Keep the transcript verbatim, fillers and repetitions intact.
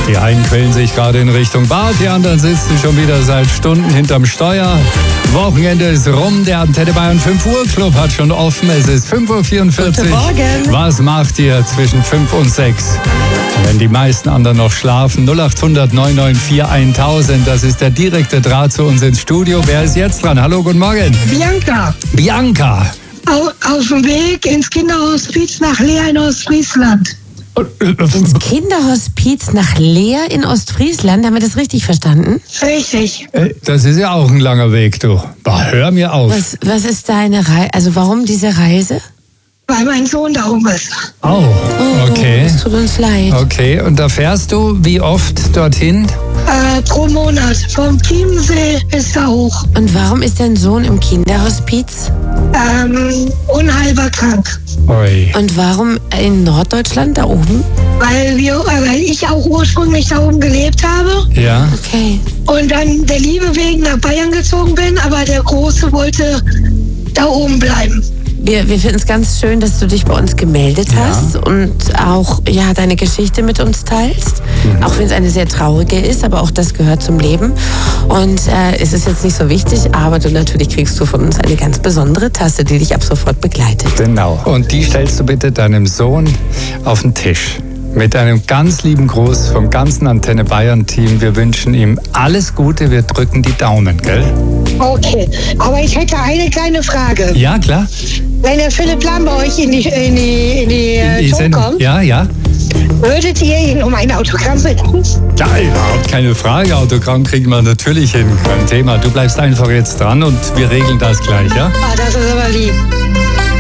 Die einen quälen sich gerade in Richtung Bad, die anderen sitzen schon wieder seit Stunden hinterm Steuer. Wochenende ist rum, der Antenne Bayern fünf Uhr Club hat schon offen. Es ist fünf Uhr vierundvierzig. Guten Morgen. Was macht ihr zwischen fünf und sechs? Wenn die meisten anderen noch schlafen, null acht hundert neun neun vier tausend, das ist der direkte Draht zu uns ins Studio. Wer ist jetzt dran? Hallo, guten Morgen. Bianca, Bianca. au, auf dem Weg ins Kinderhospiz nach Leer in Ostfriesland. Ins Kinderhospiz nach Leer in Ostfriesland, haben wir das richtig verstanden? Richtig. Äh, Das ist ja auch ein langer Weg, du. Bah, hör mir auf. Was, was ist deine Reise? Also warum diese Reise? Weil mein Sohn da oben ist. Oh, okay. Es tut uns leid. Okay, und da fährst du wie oft dorthin? Äh, pro Monat. Vom Chiemsee bis da hoch. Und warum ist dein Sohn im Kinderhospiz? Ähm, unheilbar krank. Ui. Und warum in Norddeutschland da oben? Weil, wir, äh, weil ich auch ursprünglich da oben gelebt habe. Ja? Okay. Und dann der Liebe wegen nach Bayern gezogen bin. Aber der Große wollte da oben bleiben. Wir, wir finden es ganz schön, dass du dich bei uns gemeldet Ja. hast und auch ja, deine Geschichte mit uns teilst. Mhm. Auch wenn es eine sehr traurige ist, aber auch das gehört zum Leben. Und äh, es ist jetzt nicht so wichtig, aber du natürlich kriegst du von uns eine ganz besondere Tasse, die dich ab sofort begleitet. Genau. Und die stellst du bitte deinem Sohn auf den Tisch. Mit einem ganz lieben Gruß vom ganzen Antenne Bayern Team. Wir wünschen ihm alles Gute, wir drücken die Daumen, gell? Okay. Aber ich hätte eine kleine Frage. Ja, klar. Wenn der Philipp Lahm bei euch in die, in die, in die, äh, Die Show Sendung- kommt, Ja, ja. würdet ihr ihn um ein Autogramm bitten? Ja, überhaupt keine Frage. Autogramm kriegen wir natürlich hin. Kein Thema. Du bleibst einfach jetzt dran und wir regeln das gleich, ja? Ah, das ist aber lieb.